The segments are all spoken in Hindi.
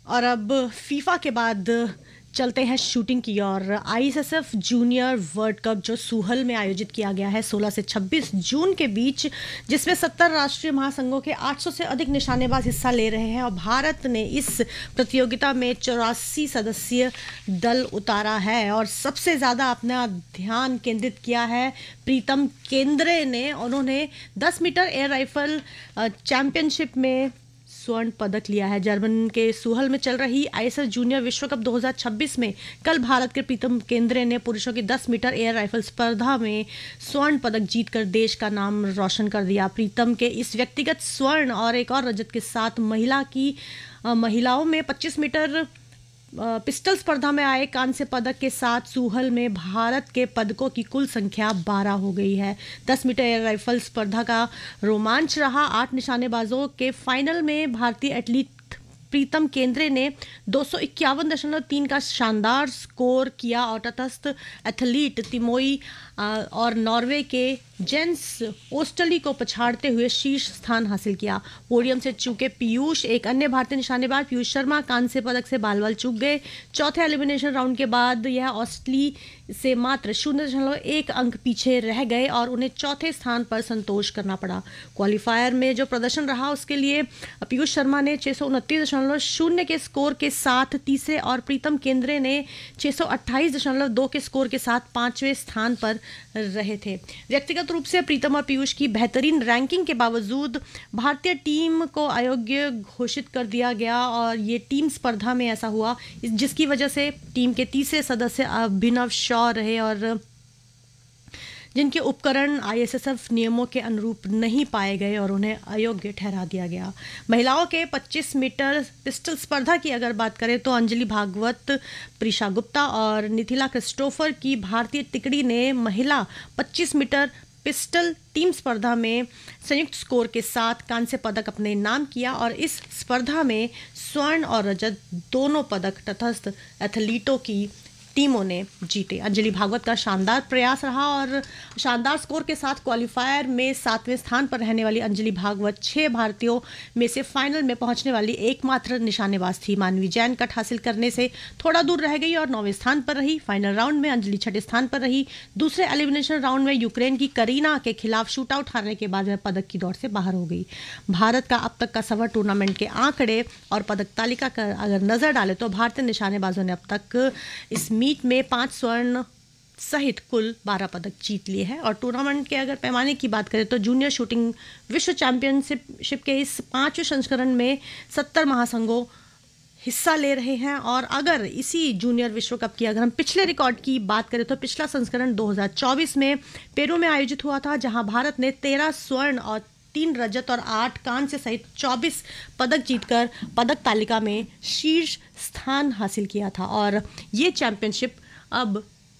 और अब फीफा के बाद चलते हैं शूटिंग की ओर। आईएसएसएफ जूनियर वर्ल्ड कप जो सूहल में आयोजित किया गया है 16 से 26 जून के बीच, जिसमें 70 राष्ट्रीय महासंघों के 800 से अधिक निशानेबाज हिस्सा ले रहे हैं और भारत ने इस प्रतियोगिता में 84 सदस्यीय दल उतारा है और सबसे ज़्यादा अपना ध्यान केंद्रित किया है प्रीतम केंद्रे ने। उन्होंने 10 मीटर एयर राइफल चैंपियनशिप में स्वर्ण पदक लिया है। जर्मन के सूहल में चल रही आईएसएस जूनियर विश्व कप 2026 में कल भारत के प्रीतम केंद्रे ने पुरुषों की 10 मीटर एयर राइफल स्पर्धा में स्वर्ण पदक जीतकर देश का नाम रोशन कर दिया। प्रीतम के इस व्यक्तिगत स्वर्ण और एक और रजत के साथ महिलाओं में 25 मीटर पिस्टल स्पर्धा में आए कांस्य पदक के साथ सूहल में भारत के पदकों की कुल संख्या 12 हो गई है। 10 मीटर एयर राइफल स्पर्धा का रोमांच रहा। 8 निशानेबाजों के फाइनल में भारतीय एथलीट प्रीतम केंद्रे ने 251.3 का शानदार स्कोर किया और तटस्थ एथलीट तिमोई और नॉर्वे के जेंस ओस्टली को पछाड़ते हुए शीर्ष स्थान हासिल किया। पोडियम से चूके पीयूष, एक अन्य भारतीय निशानेबाज पीयूष शर्मा कांस्य पदक से बाल चूक गए। चौथे एलिमिनेशन राउंड के बाद यह ऑस्टली से मात्र 0.1 अंक पीछे रह गए और उन्हें चौथे स्थान पर संतोष करना पड़ा। क्वालिफायर में जो प्रदर्शन रहा उसके लिए पीयूष शर्मा ने 629.0 के स्कोर के साथ तीसरे और प्रीतम केंद्रे ने 628.2 के स्कोर के साथ पांचवें स्थान पर रहे थे। व्यक्तिगत रूप से प्रीतम और पीयूष की बेहतरीन रैंकिंग के बावजूद भारतीय टीम को अयोग्य घोषित कर दिया गया और ये टीम स्पर्धा में ऐसा हुआ जिसकी वजह से टीम के तीसरे सदस्य अभिनव शॉ रहे और जिनके उपकरण आईएसएसएफ नियमों के अनुरूप नहीं पाए गए और उन्हें अयोग्य ठहरा दिया गया। महिलाओं के 25 मीटर पिस्टल स्पर्धा की अगर बात करें तो अंजलि भागवत, प्रीशा गुप्ता और निथिला क्रिस्टोफर की भारतीय टुकड़ी ने महिला 25 मीटर पिस्टल टीम स्पर्धा में संयुक्त स्कोर के साथ कांस्य पदक अपने नाम किया और इस स्पर्धा में स्वर्ण और रजत दोनों पदक तटस्थ एथलीटों की टीमों ने जीते। अंजलि भागवत का शानदार प्रयास रहा और शानदार स्कोर के साथ क्वालिफायर में 7वें स्थान पर रहने वाली अंजलि भागवत 6 भारतीयों में से फाइनल में पहुंचने वाली एकमात्र निशानेबाज थी। मानवी जैन कट हासिल करने से थोड़ा दूर रह गई और 9वें स्थान पर रही। फाइनल राउंड में अंजलि 6ठे स्थान पर रही। दूसरे एलिमिनेशन राउंड में यूक्रेन की करीना के खिलाफ शूट आउट हारने के बाद वह पदक की दौड़ से बाहर हो गई। भारत का अब तक का सफर टूर्नामेंट के आंकड़े और पदक तालिका का अगर नजर डाले तो भारतीय निशानेबाजों ने अब तक इस मीट में 5 स्वर्ण सहित कुल 12 पदक जीत लिए हैं। और टूर्नामेंट के अगर पैमाने की बात करें तो जूनियर शूटिंग विश्व चैंपियनशिप के इस 5वें संस्करण में 70 महासंघों हिस्सा ले रहे हैं। और अगर इसी जूनियर विश्व कप की अगर हम पिछले रिकॉर्ड की बात करें तो पिछला संस्करण 2024 में पेरू में आयोजित हुआ था, जहां भारत ने 13 स्वर्ण और 3 रजत और 8 कांस्य सहित 24 पदक जीतकर पदक तालिका में शीर्ष स्थान हासिल किया था। और ये चैंपियनशिप अब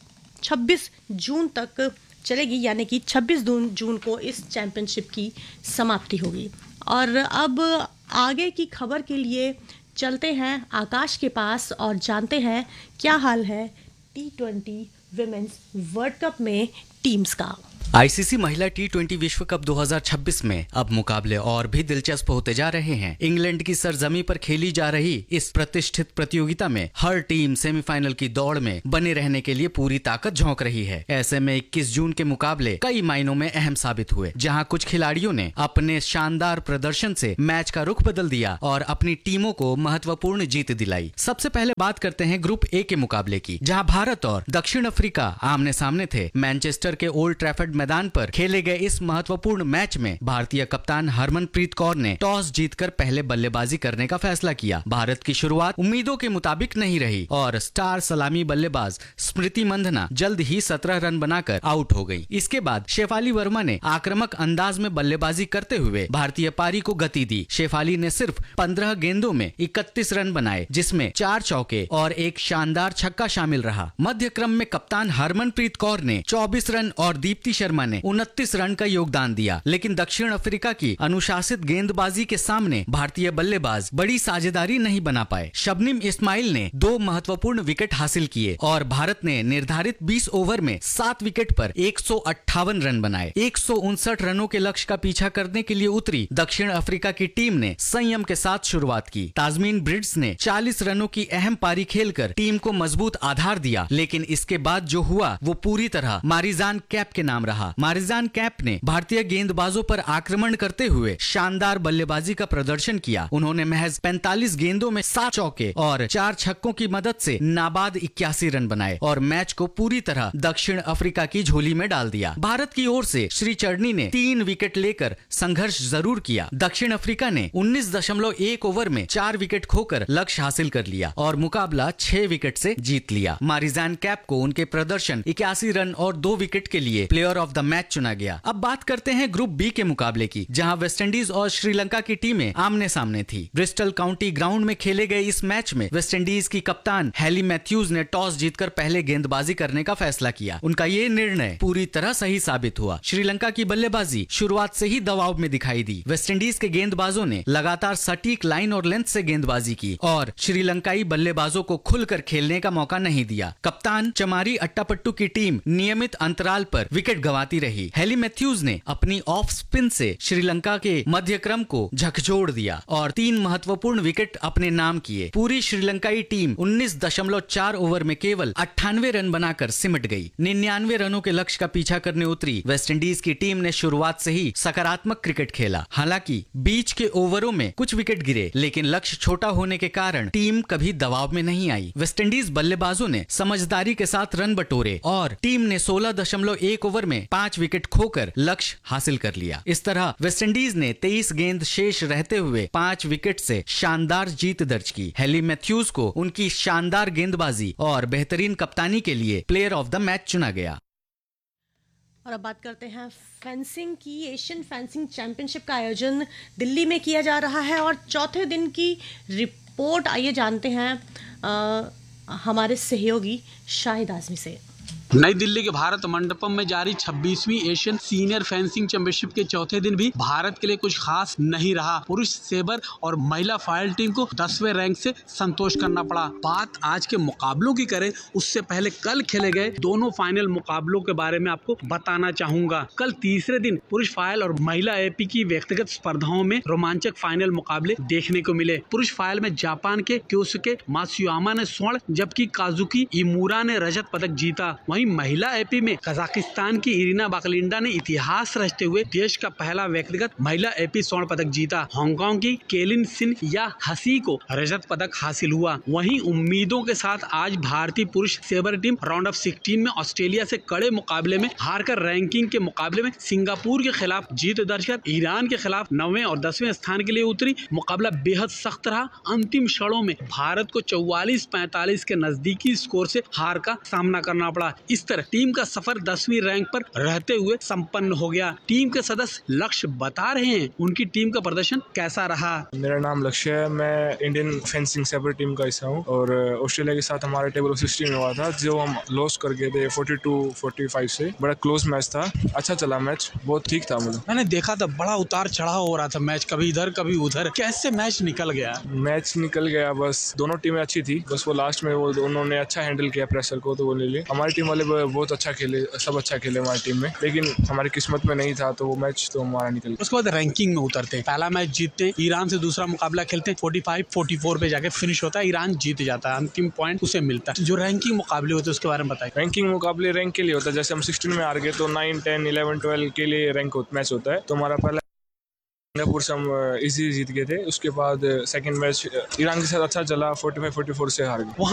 26 जून तक चलेगी, यानी कि 26 जून को इस चैंपियनशिप की समाप्ति होगी। और अब आगे की खबर के लिए चलते हैं आकाश के पास और जानते हैं क्या हाल है T20 विमेंस वर्ल्ड कप में टीम्स का। आईसीसी महिला टी20 विश्व कप 2026 में अब मुकाबले और भी दिलचस्प होते जा रहे हैं। इंग्लैंड की सरजमी पर खेली जा रही इस प्रतिष्ठित प्रतियोगिता में हर टीम सेमीफाइनल की दौड़ में बने रहने के लिए पूरी ताकत झोंक रही है। ऐसे में 21 जून के मुकाबले कई मायनों में अहम साबित हुए, जहां कुछ खिलाड़ियों ने अपने शानदार प्रदर्शन से मैच का रुख बदल दिया और अपनी टीमों को महत्वपूर्ण जीत दिलाई। सबसे पहले बात करते हैं ग्रुप ए के मुकाबले की, जहाँ भारत और दक्षिण अफ्रीका आमने सामने थे। मैनचेस्टर के ओल्ड ट्रैफर्ड मैदान पर खेले गए इस महत्वपूर्ण मैच में भारतीय कप्तान हरमनप्रीत कौर ने टॉस जीतकर पहले बल्लेबाजी करने का फैसला किया। भारत की शुरुआत उम्मीदों के मुताबिक नहीं रही और स्टार सलामी बल्लेबाज स्मृति मंधना जल्द ही 17 रन बनाकर आउट हो गई। इसके बाद शेफाली वर्मा ने आक्रामक अंदाज में बल्लेबाजी करते हुए भारतीय पारी को गति दी। शेफाली ने सिर्फ 15 गेंदों में 31 रन बनाए, जिसमें 4 चौके और एक शानदार छक्का शामिल रहा। मध्य क्रम में कप्तान हरमनप्रीत कौर ने 24 रन और दीप्ति शर्मा शर्मा ने 29 रन का योगदान दिया, लेकिन दक्षिण अफ्रीका की अनुशासित गेंदबाजी के सामने भारतीय बल्लेबाज बड़ी साझेदारी नहीं बना पाए। शबनीम इस्माइल ने 2 महत्वपूर्ण विकेट हासिल किए और भारत ने निर्धारित 20 ओवर में 7 विकेट पर 158 रन बनाए। 159 रनों के लक्ष्य का पीछा करने के लिए उतरी दक्षिण अफ्रीका की टीम ने संयम के साथ शुरुआत की। ताजमीन ब्रिड्स ने 40 रनों की अहम पारी खेलकर टीम को मजबूत आधार दिया, लेकिन इसके बाद जो हुआ वो पूरी तरह मारिजान कैप के नाम रहा। मारिजान कैप ने भारतीय गेंदबाजों पर आक्रमण करते हुए शानदार बल्लेबाजी का प्रदर्शन किया। उन्होंने महज 45 गेंदों में 7 चौके और 4 छक्कों की मदद से नाबाद 81 रन बनाए और मैच को पूरी तरह दक्षिण अफ्रीका की झोली में डाल दिया। भारत की ओर से श्री चढ़नी ने 3 विकेट लेकर संघर्ष जरूर किया। दक्षिण अफ्रीका ने 19.1 ओवर में 4 विकेट खोकर लक्ष्य हासिल कर लिया और मुकाबला 6 विकेट से जीत लिया। मारिजान कैप को उनके प्रदर्शन 81 रन और 2 विकेट के लिए प्लेयर ऑफ द मैच चुना गया। अब बात करते हैं ग्रुप बी के मुकाबले की, जहां वेस्टइंडीज और श्रीलंका की टीमें आमने सामने थी। ब्रिस्टल काउंटी ग्राउंड में खेले गए इस मैच में वेस्टइंडीज की कप्तान हेली मैथ्यूज ने टॉस जीतकर पहले गेंदबाजी करने का फैसला किया। उनका ये निर्णय पूरी तरह सही साबित हुआ। श्रीलंका की बल्लेबाजी शुरुआत से ही दबाव में दिखाई दी। वेस्टइंडीज के गेंदबाजों ने लगातार सटीक लाइन और लेंथ से गेंदबाजी की और श्रीलंकाई बल्लेबाजों को खुलकर खेलने का मौका नहीं दिया। कप्तान चमारी अट्टापट्टू की टीम नियमित अंतराल पर विकेट गंवाती रही। हेली मैथ्यूज ने अपनी ऑफ स्पिन से श्रीलंका के मध्यक्रम को झकझोर दिया और 3 महत्वपूर्ण विकेट अपने नाम किए। पूरी श्रीलंकाई टीम 19.4 ओवर में केवल 98 रन बनाकर सिमट गई। 99 रनों के लक्ष्य का पीछा करने उतरी वेस्टइंडीज की टीम ने शुरुआत से ही सकारात्मक क्रिकेट खेला। हालांकि बीच के ओवरों में कुछ विकेट गिरे, लेकिन लक्ष्य छोटा होने के कारण टीम कभी दबाव में नहीं आई। वेस्टइंडीज बल्लेबाजों ने समझदारी के साथ रन बटोरे और टीम ने 16.1 ओवर में 5 विकेट खोकर लक्ष्य हासिल कर लिया। इस तरह वेस्टइंडीज ने 23 गेंद शेष रहते हुए 5 विकेट से शानदार जीत दर्ज की। हेली मैथ्यूज को उनकी शानदार गेंदबाजी और बेहतरीन कप्तानी के लिए प्लेयर ऑफ द मैच चुना गया। और अब बात करते हैं फेंसिंग की। एशियन फेंसिंग चैंपियनशिप का आयोजन दिल्ली में किया जा रहा है और चौथे दिन की रिपोर्ट आइए जानते हैं हमारे सहयोगी शाहिद आजमी से। नई दिल्ली के भारत मंडपम में जारी 26वीं एशियन सीनियर फेंसिंग चैंपियनशिप के चौथे दिन भी भारत के लिए कुछ खास नहीं रहा। पुरुष सेबर और महिला फाइल टीम को 10वें रैंक से संतोष करना पड़ा। बात आज के मुकाबलों की करें उससे पहले कल खेले गए दोनों फाइनल मुकाबलों के बारे में आपको बताना चाहूंगा। कल तीसरे दिन पुरुष फाइल और महिला एपी की व्यक्तिगत स्पर्धाओं में रोमांचक फाइनल मुकाबले देखने को मिले। पुरुष फाइल में जापान के क्योसुके मात्सुयामा ने स्वर्ण जबकि काजुकी इमूरा ने रजत पदक जीता। वहीं महिला एपी में कजाकिस्तान की इरिना बाकलिंडा ने इतिहास रचते हुए देश का पहला व्यक्तिगत महिला एपी स्वर्ण पदक जीता। हांगकांग की केलिन सिन या हसी को रजत पदक हासिल हुआ। वहीं उम्मीदों के साथ आज भारतीय पुरुष सेबर टीम राउंड ऑफ 16 में ऑस्ट्रेलिया से कड़े मुकाबले में हारकर रैंकिंग के मुकाबले में सिंगापुर के खिलाफ जीत दर्ज कर ईरान के खिलाफ 9वें और 10वें स्थान के लिए उतरी। मुकाबला बेहद सख्त रहा। अंतिम क्षणों में भारत को 44-45 के नजदीकी स्कोर से हार का सामना करना पड़ा। इस तरह टीम का सफर 10वीं रैंक पर रहते हुए संपन्न हो गया। टीम के सदस्य लक्ष्य बता रहे हैं उनकी टीम का प्रदर्शन कैसा रहा। मेरा नाम लक्ष्य है, मैं इंडियन फेंसिंग सेबर टीम का हिस्सा हूँ और ऑस्ट्रेलिया के साथ हमारे टेबल ऑफ 16 में हुआ था जो हम लॉस कर गए थे 42-45 से। बड़ा क्लोज मैच था, अच्छा चला मैच, बहुत ठीक था। मैंने देखा था बड़ा उतार चढ़ाव हो रहा था मैच, कभी इधर कभी उधर। कैसे मैच निकल गया? बस दोनों टीमें अच्छी थी, बस वो लास्ट में वो उन्होंने अच्छा हैंडल किया प्रेशर को, तो वो ले लिए। हमारी टीम वाले बहुत अच्छा खेले, सब अच्छा खेले हमारी टीम में, लेकिन हमारी किस्मत में नहीं था तो वो मैच तो हमारा निकल गया। उसके बाद रैंकिंग में उतरते हैं, पहला मैच जीतते, ईरान से दूसरा मुकाबला खेलते हैं, 45-44 पे जाके फिनिश होता है, ईरान जीत जाता है, अंतिम पॉइंट उसे मिलता है। जो रैंकिंग मुकाबले होते हैं उसके बारे में बताइए। रैंकिंग मुकाबले रैंक के लिए होता है, जैसे हम 16 में हार गए तो 9, 10, 11, 12 के लिए रैंक मैच होता है। तो हमारा पहला सिंगापुर से हम इजी जीत गए थे। उसके बाद सेकंड मैच ईरान के साथ अच्छा चला, 45-44 से हार गए।